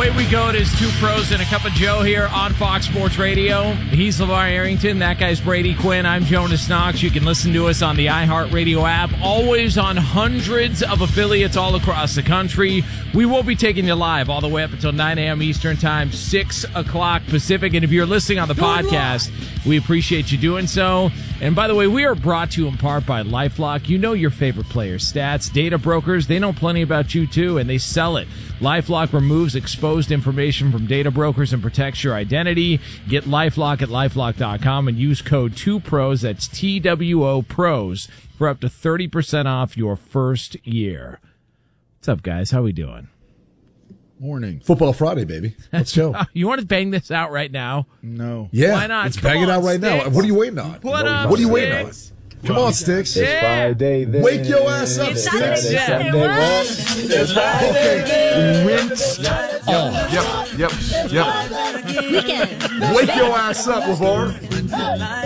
away we go. It is Two Pros and a Cup of Joe here on Fox Sports Radio. He's LeVar Arrington. That guy's Brady Quinn. I'm Jonas Knox. You can listen to us on the iHeartRadio app, always on hundreds of affiliates all across the country. We will be taking you live all the way up until 9 a.m. Eastern Time, 6 o'clock Pacific. And if you're listening on the podcast, we appreciate you doing so. And by the way, we are brought to you in part by LifeLock. You know your favorite players' stats. Data brokers, they know plenty about you too, and they sell it. LifeLock removes exposed information from data brokers and protects your identity. Get LifeLock at LifeLock.com and use code 2PROS, that's TWO PROS, for up to 30% off your first year. What's up, guys? How we doing? Morning. Football Friday, baby. Let's go. You want to bang this out right now? No. Yeah. Why not? Let's Come bang it on, out right Sticks. now. What are you waiting on? What up, What are you waiting on? Sticks? Come on, Sticks. Yeah. Friday, then. Wake your ass up, It's Sticks. Saturday, what? It's Friday. Okay. Rinsed off. Yep. Wake your ass up, LeVar.